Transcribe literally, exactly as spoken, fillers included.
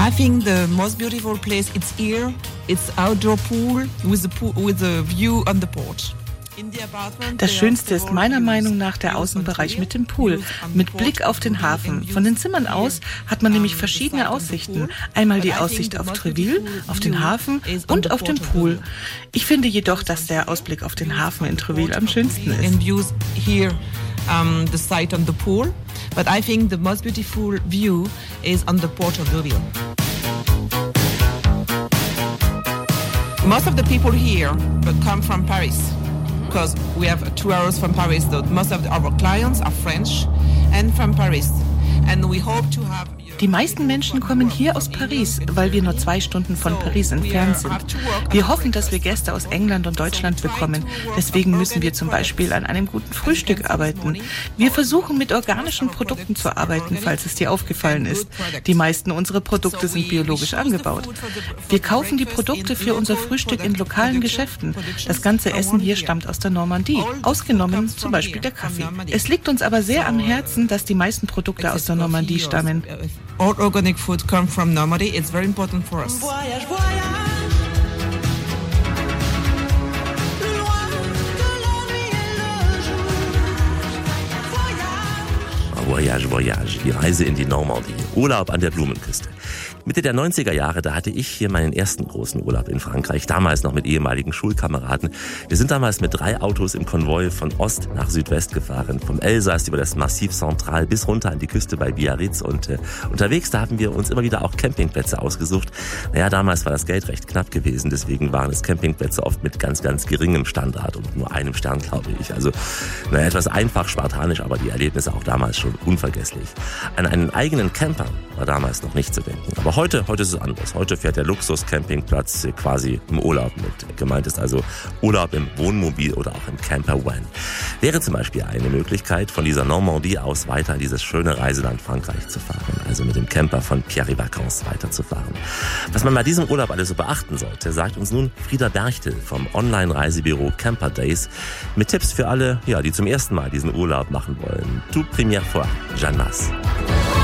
I think the most beautiful place it's here. It's outdoor pool with the pool with the view on the porch. Das Schönste ist meiner Meinung nach der Außenbereich mit dem Pool, mit Blick auf den Hafen. Von den Zimmern aus hat man nämlich verschiedene Aussichten. Einmal die Aussicht auf Treville, auf den Hafen und auf den Pool. Ich finde jedoch, dass der Ausblick auf den Hafen in Treville am schönsten ist. Um, the site on the pool, but I think the most beautiful view is on the port of Deauville. Most of the people here come from Paris because we have two hours from Paris. So most of our clients are French and from Paris, and we hope to have. Die meisten Menschen kommen hier aus Paris, weil wir nur zwei Stunden von Paris entfernt sind. Wir hoffen, dass wir Gäste aus England und Deutschland bekommen. Deswegen müssen wir zum Beispiel an einem guten Frühstück arbeiten. Wir versuchen mit organischen Produkten zu arbeiten, falls es dir aufgefallen ist. Die meisten unserer Produkte sind biologisch angebaut. Wir kaufen die Produkte für unser Frühstück in lokalen Geschäften. Das ganze Essen hier stammt aus der Normandie, ausgenommen zum Beispiel der Kaffee. Es liegt uns aber sehr am Herzen, dass die meisten Produkte aus der Normandie stammen. All organic food come from Normandy. It's very important for us. Voyage, voyage. Voyage, Voyage, die Reise in die Normandie, Urlaub an der Blumenküste. Mitte der neunziger Jahre, da hatte ich hier meinen ersten großen Urlaub in Frankreich, damals noch mit ehemaligen Schulkameraden. Wir sind damals mit drei Autos im Konvoi von Ost nach Südwest gefahren, vom Elsass über das Massif Central bis runter an die Küste bei Biarritz und äh, unterwegs, da haben wir uns immer wieder auch Campingplätze ausgesucht. Naja, damals war das Geld recht knapp gewesen, deswegen waren es Campingplätze oft mit ganz, ganz geringem Standard und nur einem Stern, glaube ich. Also, naja, etwas einfach, spartanisch, aber die Erlebnisse auch damals schon unvergesslich. An einen eigenen Camper war damals noch nicht zu denken. Aber heute, heute ist es anders. Heute fährt der Luxus-Campingplatz quasi im Urlaub mit. Gemeint ist also Urlaub im Wohnmobil oder auch im Camper-Van. Wäre zum Beispiel eine Möglichkeit, von dieser Normandie aus weiter in dieses schöne Reiseland Frankreich zu fahren. Also mit dem Camper von Pierre Vacances weiterzufahren. Was man bei diesem Urlaub alles so beachten sollte, sagt uns nun Frieda Berchtel vom Online-Reisebüro Camper Days mit Tipps für alle, ja, die zum ersten Mal diesen Urlaub machen wollen. Toute première fois, Jeanne Mas.